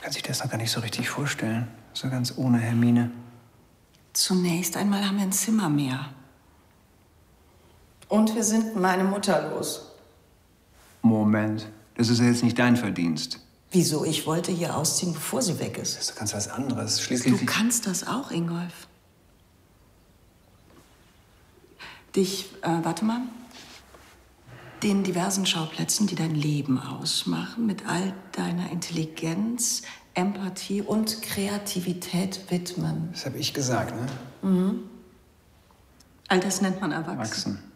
kann sich das noch gar nicht so richtig vorstellen. So ganz ohne Hermine. Zunächst einmal haben wir ein Zimmer mehr. Und wir sind meine Mutter los. Moment, das ist ja jetzt nicht dein Verdienst. Wieso? Ich wollte hier ausziehen, bevor sie weg ist. Das ist doch ganz was anderes. Schließlich... Du kannst das auch, Ingolf. Warte mal, den diversen Schauplätzen, die dein Leben ausmachen, mit all deiner Intelligenz, Empathie und Kreativität widmen. Das habe ich gesagt, ne? Mhm. All das nennt man erwachsen. Wachsen.